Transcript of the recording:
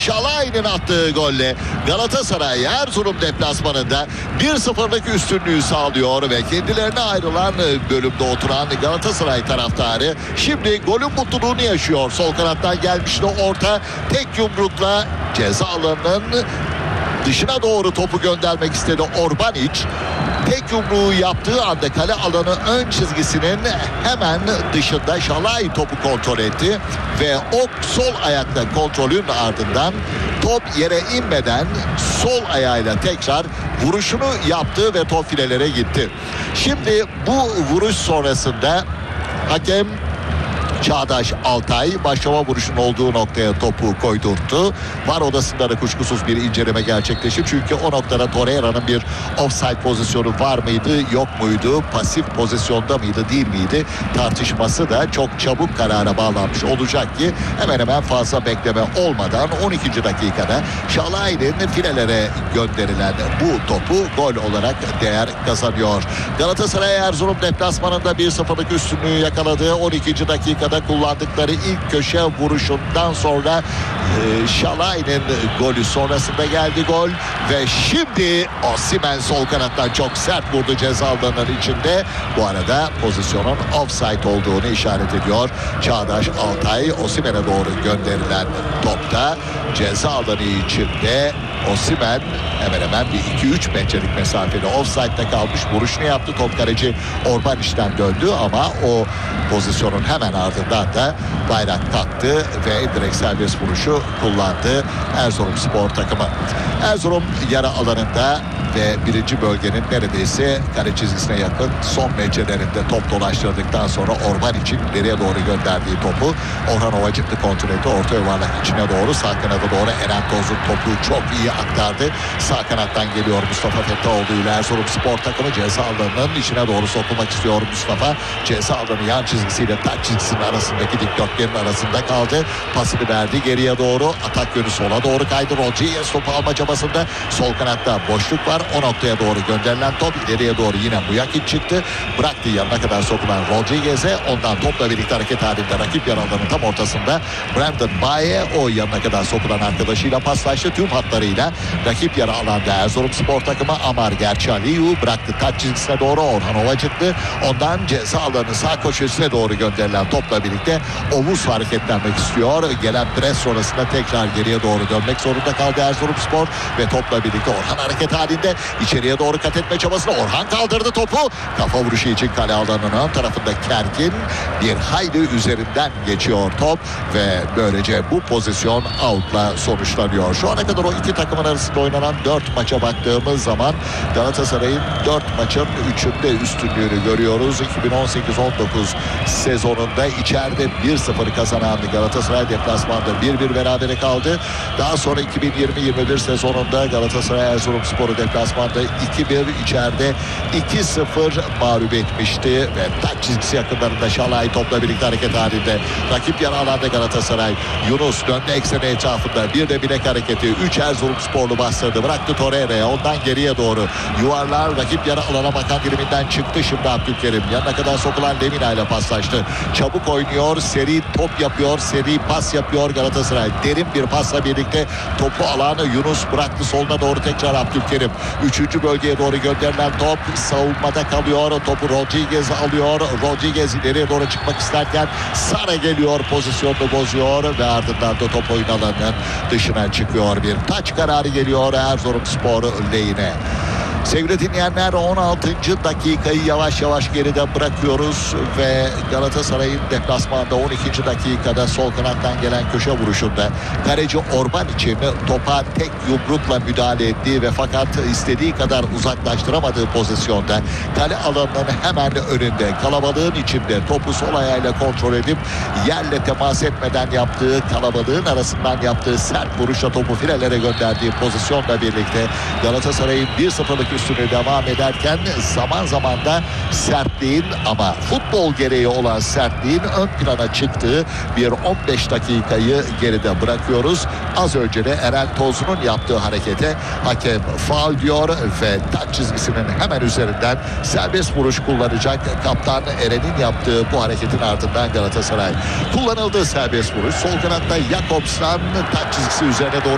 Şalay'ın attığı golle Galatasaray Erzurum deplasmanında 1-0'lık üstünlüğü sağlıyor ve kendilerine ayrılan bölümde oturan Galatasaray taraftarı şimdi golün mutluluğunu yaşıyor. Sol kanattan gelmişti orta, tek yumrukla ceza alanının dışına doğru topu göndermek istedi Orbanic. Tek yumruğu yaptığı anda kale alanı ön çizgisinin hemen dışında Şalay topu kontrol etti ve o sol ayakta kontrolün ardından top yere inmeden sol ayağıyla tekrar vuruşunu yaptı ve top filelere gitti. Şimdi bu vuruş sonrasında hakem Çağdaş Altay başlama vuruşun olduğu noktaya topu koydurttu. VAR odasında da kuşkusuz bir inceleme gerçekleşti. Çünkü o noktada Torreira'nın bir offside pozisyonu var mıydı, yok muydu? Pasif pozisyonda mıydı, değil miydi? Tartışması da çok çabuk karara bağlanmış olacak ki hemen hemen fazla bekleme olmadan 12. dakikada Şalay'ın filelere gönderilen bu topu gol olarak değer kazanıyor. Galatasaray Erzurum deplasmanında 1-0'lık üstünlüğü yakaladığı 12. dakikada kullandıkları ilk köşe vuruşundan sonra Şalay'ın golü sonrasında geldi gol ve şimdi Osimhen sol kanattan çok sert vurdu ceza alanının içinde. Bu arada pozisyonun offside olduğunu işaret ediyor Çağdaş Altay. Osimhen'e doğru gönderilen topta ceza alanı içinde Osimhen hemen hemen bir 2-3 metrelik mesafede offside'da kalmış, vuruşunu yaptı. Top kaleci Orbanic'ten döndü ama o pozisyonun hemen ardından da bayrak kalktı ve direkt serbest vuruşu kullandı Erzurumspor takımı. Erzurum yarı alanında ve birinci bölgenin neredeyse kare çizgisine yakın son metrelerinde top dolaştırdıktan sonra Orbanic'in ileriye doğru gönderdiği topu Orhan Ovacıklı kontrol etti. Orta yuvarlak içine doğru, sağ kanada doğru Eren Toz'un topu çok iyi aktardı. Sağ kanattan geliyor Mustafa Fettaoğlu ile Erzurumspor takımı ceza alanının içine doğru sokulmak istiyor Mustafa. Ceza alanı yan çizgisiyle taç çizgisinin arasındaki dikdörtgenin arasında kaldı. Pasını verdi geriye doğru. Atak yönü sola doğru kaydı. Rodriguez topu alma çabasında. Sol kanatta boşluk var. O noktaya doğru gönderilen top ileriye doğru yine Muyakin çıktı. Bıraktı yanına kadar sokulan Rodriguez'e. Ondan topla birlikte hareket halinde rakip yarı alanının tam ortasında Brandon Baye o yanına kadar sokulan arkadaşıyla paslaştı. Tüm hatlarıyla rakip yarı alanda Erzurumspor takımı Amar Gerçaliyu bıraktı taç çizgisine doğru Orhan Ovacıklı. Ondan ceza alanı sağ köşesine doğru gönderilen topla birlikte omuz hareketlenmek istiyor. Gelen pres sonrasında tekrar geriye doğru dönmek zorunda kaldı Erzurumspor ve topla birlikte Orhan hareket halinde içeriye doğru kat etme çabasını Orhan kaldırdı topu. Kafa vuruşu için kale alanının ön tarafında Kerkin bir hayli üzerinden geçiyor top ve böylece bu pozisyon out'la sonuçlanıyor. Şu ana kadar o iki takımın arasında oynanan 4 maça baktığımız zaman Galatasaray'ın 4 maçın 3'ünde üstünlüğünü görüyoruz. 2018-19 sezonunda içeride 1-0 kazanan Galatasaray deplasmanda 1-1 berabere kaldı. Daha sonra 2020-21 sezonunda Galatasaray Erzurumspor'u deplasmanda 2-1 içeride 2-0 mağlup etmişti ve taç çizgisi yakınlarında Şalay topla birlikte hareket halinde. Rakip yarı alanda Galatasaray. Yunus döndü ekseni etrafında. Bir de bilek hareketi. 3 Erzurumsporlu bastırdı. Bıraktı Torreira'ya. Ondan geriye doğru. Yuvarlar rakip yarı alana bakan diriminden çıktı şimdi Abdülkerim. Yanına kadar sokulan Lemina ile paslaştı. Çabuk oynuyor. Seri top yapıyor. Seri pas yapıyor Galatasaray. Derin bir pasla birlikte topu alana Yunus bıraktı. Soluna doğru tekrar Abdülkerim. 3. bölgeye doğru gönderilen top savunmada kalıyor. Topu Rodriguez alıyor. Rodriguez ileriye doğru çıkmak isterken Sara geliyor. Pozisyonunu bozuyor ve ardından da top oyun alanının dışına çıkıyor. Bir taç kararı geliyor Erzurumspor lehine. Sevgili dinleyenler 16. dakikayı yavaş yavaş geride bırakıyoruz ve Galatasaray'ın deplasmanda 12. dakikada sol kanattan gelen köşe vuruşunda kaleci Orban için topa tek yumrukla müdahale ettiği ve fakat istediği kadar uzaklaştıramadığı pozisyonda kale alanının hemen önünde kalabalığın içinde topu sol ayağıyla kontrol edip yerle temas etmeden yaptığı kalabalığın arasından yaptığı sert vuruşla topu filelere gönderdiği pozisyonla birlikte Galatasaray'ın 1-0'lık üstüne devam ederken zaman zaman da sertliğin ama futbol gereği olan sertliğin ön plana çıktığı bir 15 dakikayı geride bırakıyoruz. Az önce de Eren Toz'un yaptığı harekete hakem faul diyor ve taç çizgisinin hemen üzerinden serbest vuruş kullanacak kaptan Eren'in yaptığı bu hareketin ardından Galatasaray kullanıldığı serbest vuruş sol kanatta Jakobs'tan taç çizgisi üzerine doğru